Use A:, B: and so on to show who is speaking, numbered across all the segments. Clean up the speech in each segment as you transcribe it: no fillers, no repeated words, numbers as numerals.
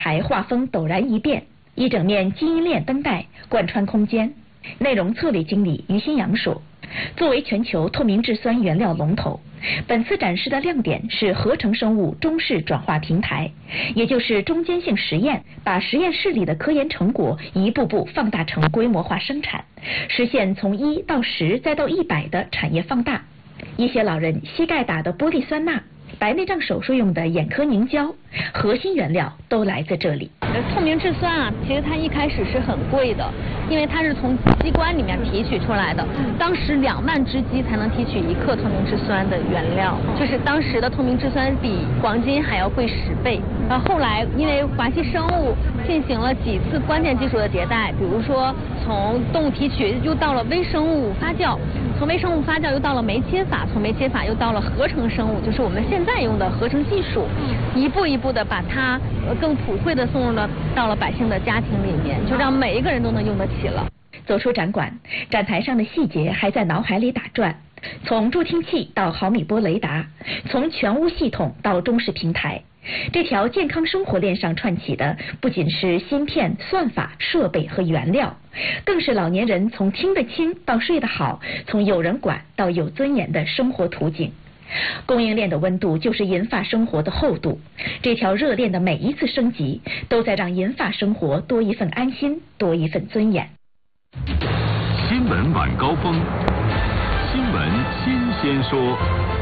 A: 还画风陡然一变，一整面基因链灯带贯穿空间。内容策略经理于新阳说，作为全球透明质酸原料龙头，本次展示的亮点是合成生物中式转化平台，也就是中间性实验，把实验室里的科研成果一步步放大成规模化生产，实现从1到10再到100的产业放大。一些老人膝盖打的玻璃酸钠，白内障手术用的眼科凝胶，核心原料都来自这里。
B: 透明质酸啊，其实它一开始是很贵的，因为它是从鸡冠里面提取出来的，当时2万只鸡才能提取1克透明质酸的原料，就是当时的透明质酸比黄金还要贵10倍。后来因为华西生物进行了几次关键技术的迭代，比如说从动物提取又到了微生物发酵，从微生物发酵又到了酶切法，从酶切法又到了合成生物，就是我们现在用的合成技术，一步一步的把它更普惠的送入到了百姓的家庭里面，就让每一个人都能用得起了。
A: 走出展馆，展台上的细节还在脑海里打转，从助听器到毫米波雷达，从全屋系统到中式平台，这条健康生活链上串起的不仅是芯片、算法、设备和原料，更是老年人从听得清到睡得好，从有人管到有尊严的生活图景。供应链的温度就是银发生活的厚度，这条热链的每一次升级，都在让银发生活多一份安心，多一份尊严。
C: 新闻晚高峰，新闻新鲜说。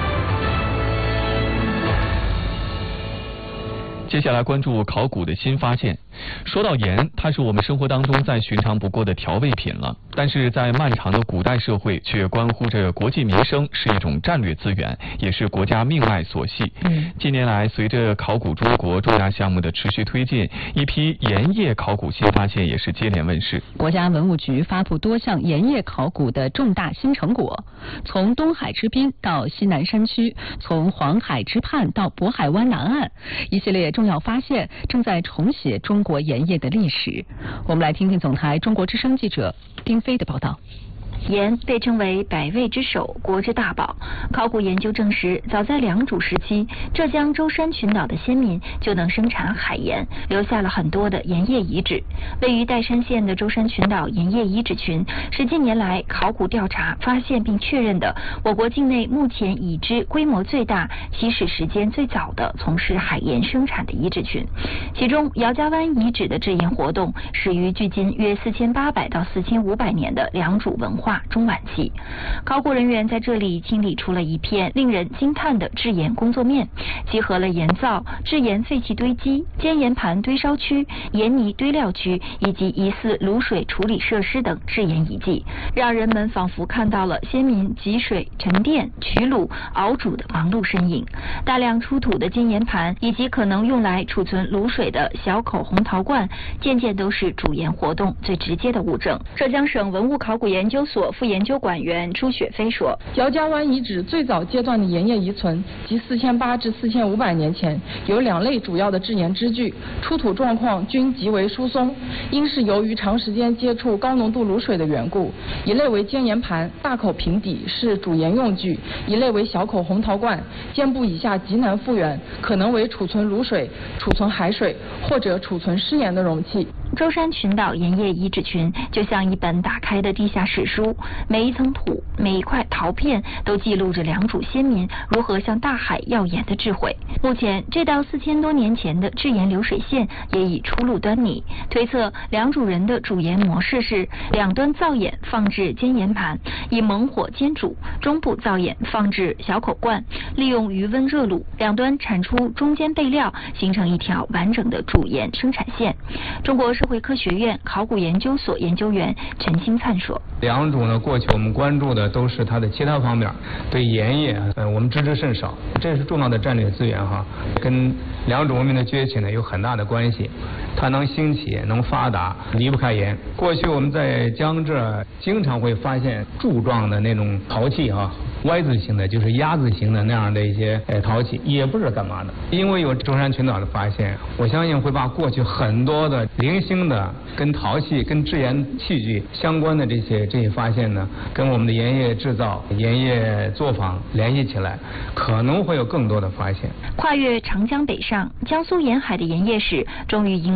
D: 接下来关注考古的新发现。说到盐，它是我们生活当中再寻常不过的调味品了，但是在漫长的古代社会，却关乎着国计民生，是一种战略资源，也是国家命脉所系。近年来，随着考古中国重大项目的持续推进，一批盐业考古新发现也是接连问世。
E: 国家文物局发布多项盐业考古的重大新成果，从东海之滨到西南山区，从黄海之畔到渤海湾南岸，一系列重要发现正在重写中国盐业的历史。我们来听听总台中国之声记者丁飞的报道。
F: 盐被称为百味之首，国之大宝。考古研究证实，早在良渚时期，浙江舟山群岛的先民就能生产海盐，留下了很多的盐业遗址。位于岱山县的舟山群岛盐业遗址群，是近年来考古调查发现并确认的我国境内目前已知规模最大、起始时间最早的从事海盐生产的遗址群。其中，姚家湾遗址的制盐活动始于距今约4800到4500年的良渚文化中晚期。考古人员在这里清理出了一片令人惊叹的制盐工作面，集合了盐灶、制盐废弃堆积、煎盐盘堆烧区、盐泥堆料区以及疑似卤水处理设施等制盐遗迹，让人们仿佛看到了先民汲水、沉淀、取卤、熬煮的忙碌身影。大量出土的煎盐盘以及可能用来储存卤水的小口红陶罐，件件都是煮盐活动最直接的物证。浙江省文物考古研究所副研究管员朱雪飞说，
G: 姚家湾遗址最早阶段的盐业遗存，即4800至4500年前，有2类主要的制盐支具，出土状况均极为疏松，应是由于长时间接触高浓度卤水的缘故。一类为煎盐盘，大口平底，是煮盐用具；一类为小口红陶罐，肩部以下极难复原，可能为储存卤水、储存海水或者储存湿盐的容器。
F: 舟山群岛盐业遗址群就像一本打开的地下史书，每一层土、每一块陶片都记录着良渚先民如何向大海要盐的智慧。目前，这道4000多年前的制盐流水线也已初露端倪。推测良渚人的煮盐模式是两端灶眼放置煎盐盘，以猛火煎煮，中部灶眼放置小口罐，利用余温热卤，两端产出中间备料，形成一条完整的煮盐生产线。中国社会科学院考古研究所研究员陈兴灿说，
H: 良渚呢，过去我们关注的都是它的其他方面，对盐业我们知之甚少，这是重要的战略资源哈，跟良渚文明的崛起呢有很大的关系。它能兴起能发达离不开盐。过去我们在江浙经常会发现柱状的那种陶器啊，Y 字形的就是鸭子形的那样的一些陶器，也不知道干嘛的。因为有舟山群岛的发现，我相信会把过去很多的零星的跟陶器跟制盐器具相关的这些发现呢，跟我们的盐业制造、盐业作坊联系起来，可能会有更多的发现。
F: 跨越长江北上，江苏沿海的盐业史终于迎